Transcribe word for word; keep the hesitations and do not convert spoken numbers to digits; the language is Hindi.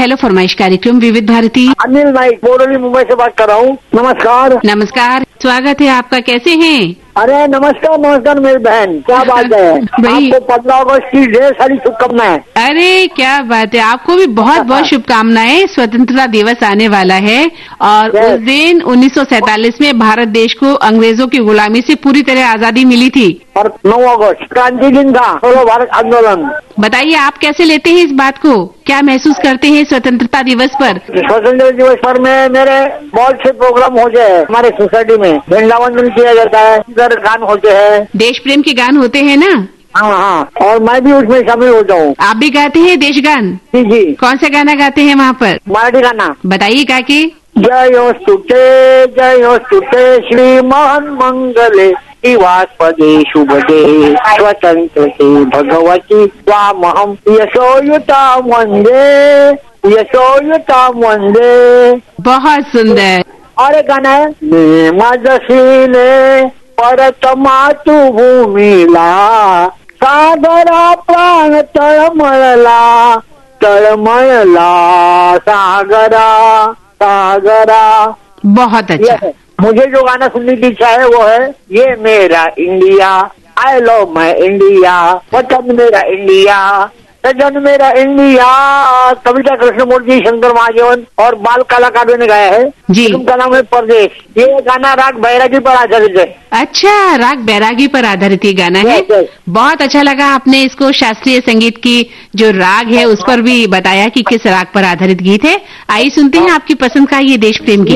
हेलो फरमाइश कार्यक्रम विविध भारती। अनिल नाइक बोडोली मुंबई से बात कर रहा हूँ। नमस्कार। नमस्कार, स्वागत है आपका। कैसे हैं? अरे नमस्कार नमस्कार मेरी बहन, क्या बात है। आपको पंद्रह अगस्त की ढेर सारी शुभकामनाएं। अरे क्या बात है, आपको भी बहुत बहुत शुभकामनाएं। स्वतंत्रता दिवस आने वाला है और उस दिन उन्नीस सौ सैंतालीस में भारत देश को अंग्रेजों की गुलामी से पूरी तरह आजादी मिली थी और नौ अगस्त क्रांति दिन था, छोड़ो भारत आंदोलन। बताइए आप कैसे लेते हैं इस बात को, क्या महसूस करते हैं स्वतंत्रता दिवस पर? स्वतंत्रता दिवस पर में मेरे बहुत से प्रोग्राम होते हैं। हमारे सोसाइटी में झंडा वंदन किया जाता है, इधर गान होते हैं, देश प्रेम के गान होते हैं ना? हाँ हाँ, और मैं भी उसमें शामिल होता हूँ। आप भी गाते हैं देश गान? जी जी। कौन सा गाना गाते हैं वहाँ पर? मराठी गाना। बताइए काकी। जयोस्तुते जयोस्तुते श्री महान मंगले शिवास्पदे शुभदे स्वतंत्रते भगवती स्वामहम यशोयुता वंदे यशोयुता वंदे। बहुत सुंदर। और एक गाना है, मजसीने परत मातृभूमीला सागरा प्राण तळमळला तळमळला सागरा सागरा। बहुत अच्छा। मुझे जो गाना सुनने की इच्छा है वो है ये मेरा India, I love my India, वतन मेरा इंडिया, सजन मेरा इंडिया। कविता कृष्णमूर्ति, शंकर महादेवन और बाल कलाकारों ने गाया है जी। फिल्म नाम है परदेश। ये गाना राग बैरागी पर आधारित है। अच्छा, राग बैरागी पर आधारित ये गाना है। बहुत अच्छा लगा आपने इसको शास्त्रीय संगीत की जो राग है उस पर भी बताया कि किस राग पर आधारित गीत है। आइए सुनते हैं आपकी पसंद का ये देश प्रेम गीत।